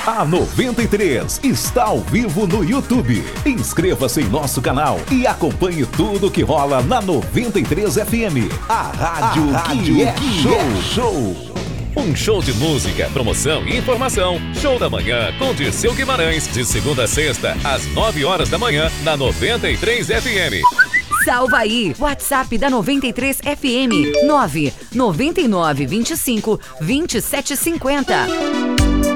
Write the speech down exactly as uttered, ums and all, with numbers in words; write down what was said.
A noventa e três está ao vivo no YouTube. Inscreva-se em nosso canal e acompanhe tudo que rola na noventa e três F M. A rádio, a rádio que, é, que show. é show. Um show de música, promoção e informação. Show da manhã com Dirceu Guimarães, de segunda a sexta, às nove horas da manhã, na noventa e três F M. Salva aí, WhatsApp da noventa e três F M, nove nove nove, vinte e cinco, vinte e sete cinquenta.